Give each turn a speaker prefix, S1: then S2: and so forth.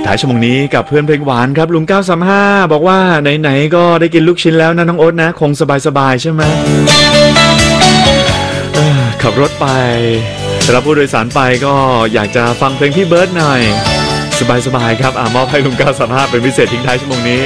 S1: ดท้ายชั่วโมงนี้กับเพื่อนเพลงหวานครับลุง935บอกว่าไหนๆก็ได้กินลูกชิ้นแล้วนะน้องโอ๊ตนะคงสบายๆใช่ไหมขับรถไปรับผู้โดยสารไปก็อยากจะฟังเพลงพี่เบิร์ดหน่อยสบายๆครับมอบให้ลุง935เป็นพิเศษทิ้งท้ายชั่วโมงนี้